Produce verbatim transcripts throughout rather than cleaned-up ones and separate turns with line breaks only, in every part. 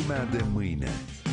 Lumea de mâine.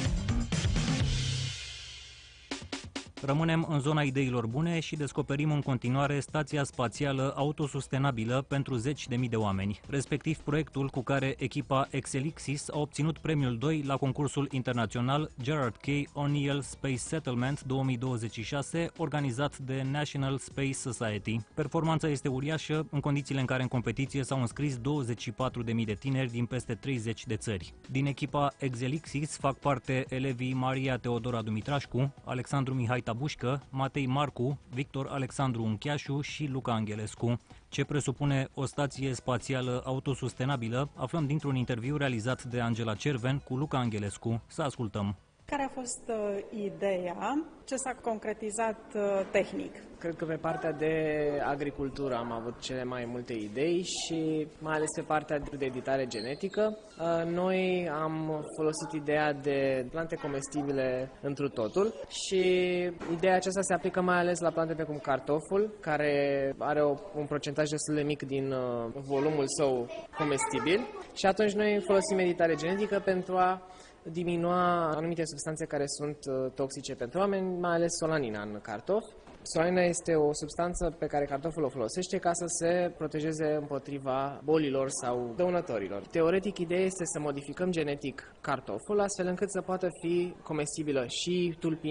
Rămânem în zona ideilor bune și descoperim în continuare stația spațială autosustenabilă pentru zeci de mii de oameni, respectiv proiectul cu care echipa Exelixis a obținut premiul doi la concursul internațional Gerard K. O'Neill Space Settlement două mii douăzeci și șase, organizat de National Space Society. Performanța este uriașă în condițiile în care în competiție s-au înscris douăzeci și patru de mii de tineri din peste treizeci de țări. Din echipa Exelixis fac parte elevii Maria Teodora Dumitrașcu, Alexandru Mihai Bușcă, Matei Marcu, Victor Alexandru Uncheașu și Luca Angelescu. Ce presupune o stație spațială autosustenabilă, aflăm dintr-un interviu realizat de Angela Cerven cu Luca Angelescu. Să ascultăm.
Care a fost uh, ideea? Ce s-a concretizat uh, tehnic?
Cred că pe partea de agricultură am avut cele mai multe idei și mai ales pe partea de editare genetică. Uh, noi am folosit ideea de plante comestibile întru totul și ideea aceasta se aplică mai ales la plante precum cartoful, care are o, un procentaj destul de mic din uh, volumul său comestibil și atunci noi folosim editare genetică pentru a diminua anumite substanțe care sunt toxice pentru oameni, mai ales solanina în cartof. Solanina este o substanță pe care cartoful o folosește ca să se protejeze împotriva bolilor sau dăunătorilor. Teoretic, ideea este să modificăm genetic cartoful astfel încât să poată fi comestibilă și tulpina